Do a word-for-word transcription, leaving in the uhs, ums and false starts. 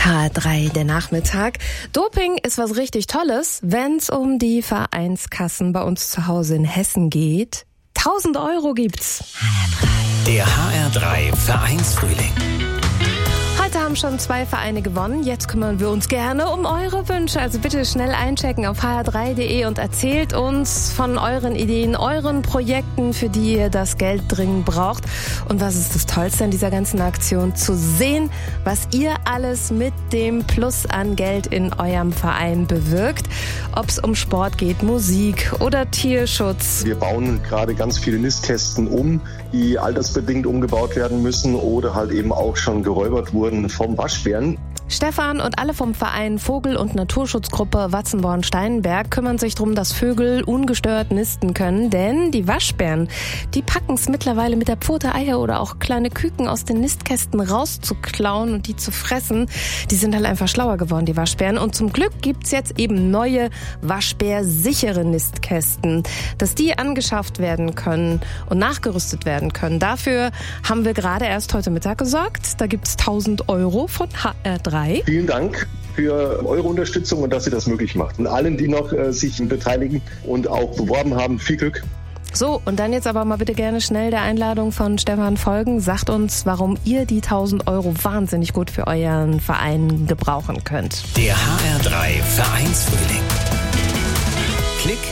H R drei, der Nachmittag. Doping ist was richtig Tolles, wenn es um die Vereinskassen bei uns zu Hause in Hessen geht. tausend Euro gibt's. Der H R drei Vereinsfrühling. Heute haben schon zwei Vereine gewonnen. Jetzt kümmern wir uns gerne um eure Wünsche. Also bitte schnell einchecken auf h r drei punkt d e und erzählt uns von euren Ideen, euren Projekten, für die ihr das Geld dringend braucht. Und was ist das Tollste an dieser ganzen Aktion? Zu sehen, was ihr alles mit dem Plus an Geld in eurem Verein bewirkt. Ob es um Sport geht, Musik oder Tierschutz. Wir bauen gerade ganz viele Nistkästen um, die altersbedingt umgebaut werden müssen oder halt eben auch schon geräubert wurden vom Waschbären. Stefan und alle vom Verein Vogel- und Naturschutzgruppe Watzenborn-Steinberg kümmern sich darum, dass Vögel ungestört nisten können, denn die Waschbären, die packen es mittlerweile mit der Pfote Eier oder auch kleine Küken aus den Nistkästen rauszuklauen und die zu fressen. Die sind halt einfach schlauer geworden, die Waschbären. Und zum Glück gibt's jetzt eben neue waschbärsichere Nistkästen, dass die angeschafft werden können und nachgerüstet werden können. Dafür haben wir gerade erst heute Mittag gesorgt. Da gibt's tausend Euro von H R drei. Vielen Dank für eure Unterstützung und dass ihr das möglich macht. Und allen, die noch äh, sich beteiligen und auch beworben haben, viel Glück. So, und dann jetzt aber mal bitte gerne schnell der Einladung von Stefan folgen. Sagt uns, warum ihr die tausend Euro wahnsinnig gut für euren Verein gebrauchen könnt. Der H R drei Vereinsfrühling. Klick